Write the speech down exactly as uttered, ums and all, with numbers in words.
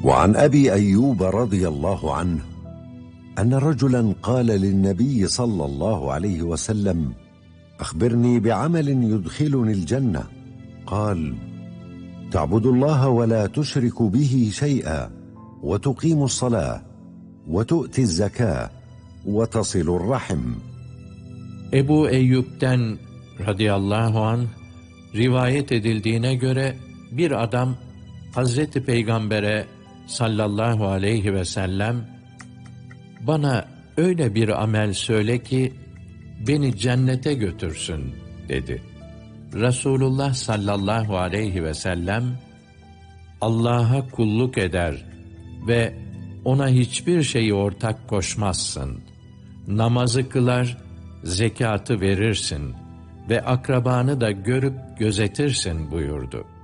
وعن أبي أيوب رضي الله عنه أن رجلا قال للنبي صلى الله عليه وسلم: أخبرني بعمل يدخلني الجنة. قال: تعبد الله ولا تشرك به شيئا، وتقيم الصلاة، وتؤتي الزكاة، وتصل الرحم. Ebu Eyyub'den radıyallahu anh rivayet edildiğine göre bir adam Hazreti Peygamber'e sallallahu aleyhi ve sellem, bana öyle bir amel söyle ki beni cennete götürsün dedi. Resulullah sallallahu aleyhi ve sellem, Allah'a kulluk eder ve ona hiçbir şeyi ortak koşmazsın, namazı kılar, zekatı verirsin ve akrabanı da görüp gözetirsin buyurdu.